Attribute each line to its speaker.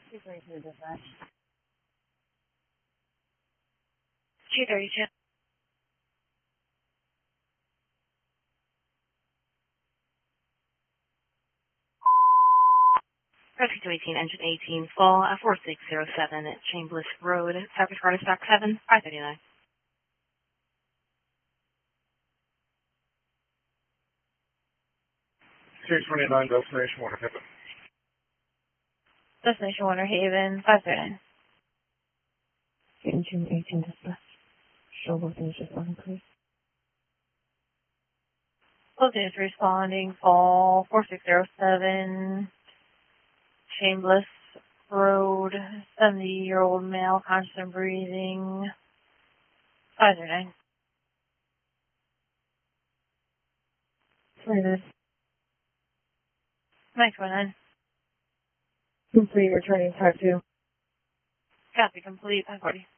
Speaker 1: 232 dispatch.
Speaker 2: 232. Rescue 218, engine 18, fall at 4607 at Chambliss Road, Southwest Garden Stock 7, 539.
Speaker 3: Destination Winter Haven.
Speaker 2: Destination Winter Haven, 539.
Speaker 1: Engine 18 dispatch. Show both engines on, please.
Speaker 2: Closing is responding, fall 4607, Chambliss Road, 70-year-old male, conscious and breathing, 539.
Speaker 1: Slated.
Speaker 2: 929.
Speaker 1: Complete returning type 2.
Speaker 2: Copy complete, 540.